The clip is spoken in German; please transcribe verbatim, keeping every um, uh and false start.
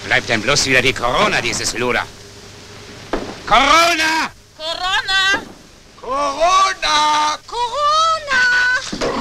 bleibt denn bloß wieder die Corona, dieses Luder? Corona! Corona! Corona!